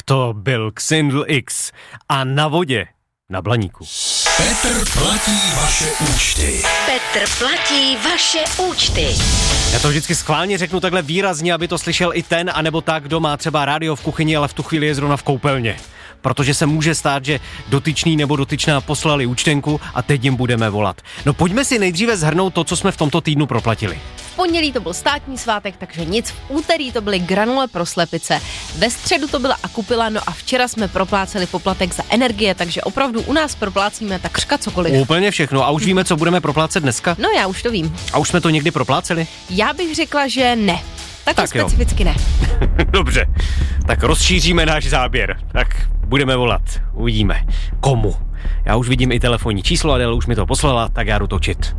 to byl Xindl X a Na vodě na Blaníku. Petr platí vaše účty. Petr platí vaše účty. Já to vždycky schválně řeknu takhle výrazně, aby to slyšel i ten, anebo tak, kdo má třeba rádio v kuchyni, ale v tu chvíli je zrovna v koupelně. Protože se může stát, že dotyčný nebo dotyčná poslali účtenku a teď jim budeme volat. No pojďme si nejdříve shrnout to, co jsme v tomto týdnu proplatili. V pondělí to byl státní svátek, takže nic. V úterý to byly granule pro slepice. Ve středu to byla Akupila, no a včera jsme propláceli poplatek za energie, takže opravdu u nás proplácíme takřka cokoliv. Úplně všechno. A už víme, co budeme proplácet dneska? No já už to vím. A už jsme to někdy propláceli? Já bych řekla, že ne. Tak jo. Specificky ne. Dobře, tak rozšíříme náš záběr. Tak budeme volat, uvidíme. Komu? Já už vidím i telefonní číslo, Adele už mi to poslala, tak já jdu točit.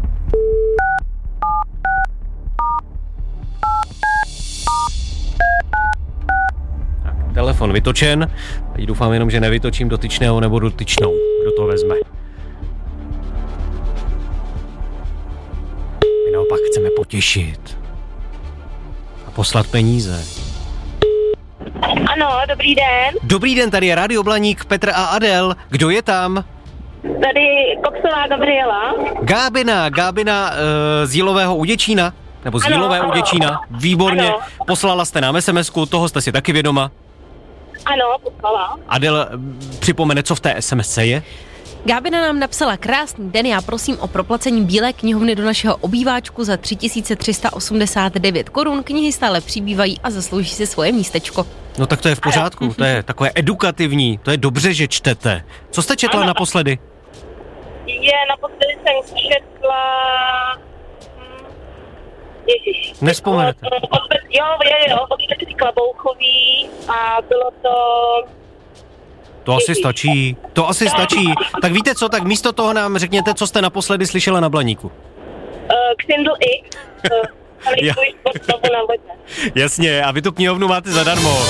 Tak, telefon vytočen. Teď doufám jenom, že nevytočím dotyčného nebo dotyčnou. Kdo to vezme? My naopak chceme potěšit. A poslat peníze. Ano, dobrý den. Dobrý den, tady je Rádio Blaník, Petr a Adel. Kdo je tam? Tady Koksová Gabriela. Gábina z Jílového u Děčína? Nebo z Jílové u Děčína? Výborně. Ano. Poslala jste nám SMS-ku, toho jste si taky vědoma. Ano, poslala. Adel připomene, co v té SMS je? Gábina nám napsala: krásný den, já prosím o proplacení Bílé knihovny do našeho obýváčku za 3389 korun. Knihy stále přibývají a zaslouží si svoje místečko. No tak to je v pořádku, to je takové edukativní, to je dobře, že čtete. Co jste četla naposledy? Naposledy jsem četla... Ježiš. Nevzpomenete. Od Petry Klabouchový a bylo to... To asi stačí. Tak víte co, tak místo toho nám řekněte, co jste naposledy slyšela na Blaníku. Xindl X. Jasně, a vy tu knihovnu máte zadarmo.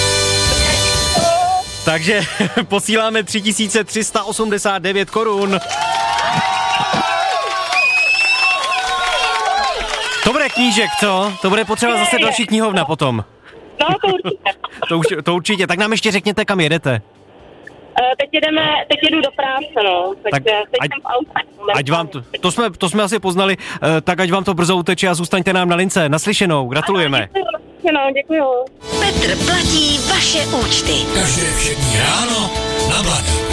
Takže posíláme 3389 korun. To bude knížek, co? To bude potřeba zase další knihovna potom. No, to určitě. To určitě. Tak nám ještě řekněte, kam jedete. Teď jedu do práce, no. Tak teď jsem v autě. Ať vám to jsme asi poznali, tak ať vám to brzo uteče a zůstaňte nám na lince. Naslyšenou, gratulujeme. Ano, děkuju. Petr platí vaše účty. Každé všední ráno na Blaníku.